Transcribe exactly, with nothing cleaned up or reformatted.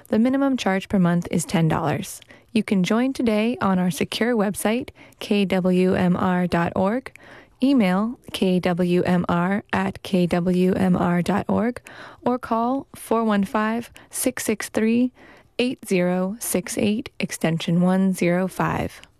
The minimum charge per month is ten dollars. You can join today on our secure website, k w m r dot org, email k w m r at k w m r dot org, or call four one five, six six three, eight zero six eight, extension one zero five.